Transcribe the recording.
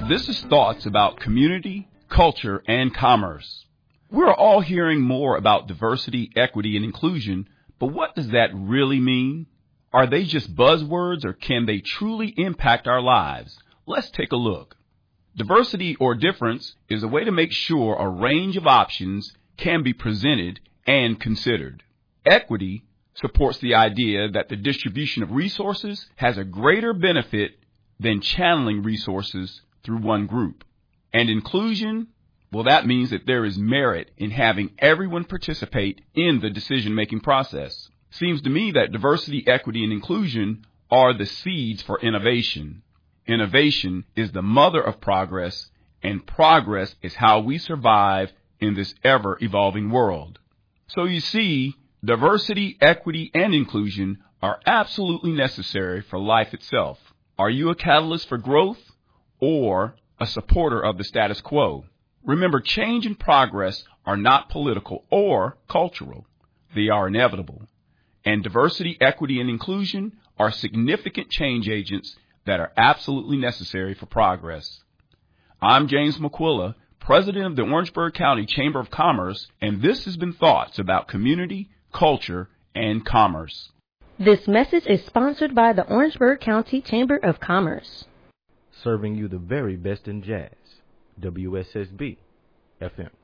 This is Thoughts about Community, Culture, and Commerce. We're all hearing more about diversity, equity, and inclusion, but what does that really mean? Are they just buzzwords, or can they truly impact our lives? Let's take a look. Diversity or difference is a way to make sure a range of options can be presented and considered. Equity supports the idea that the distribution of resources has a greater benefit than channeling resources through one group. And inclusion, well, that means that there is merit in having everyone participate in the decision-making process. Seems to me that diversity, equity, and inclusion are the seeds for innovation. Innovation is the mother of progress, and progress is how we survive in this ever-evolving world. So you see, diversity, equity, and inclusion are absolutely necessary for life itself. Are you a catalyst for growth or a supporter of the status quo? Remember, change and progress are not political or cultural. They are inevitable. And diversity, equity, and inclusion are significant change agents that are absolutely necessary for progress. I'm James McQuilla, President of the Orangeburg County Chamber of Commerce, and this has been Thoughts about Community, Culture, and Commerce. This message is sponsored by the Orangeburg County Chamber of Commerce. Serving you the very best in jazz. WSSB FM.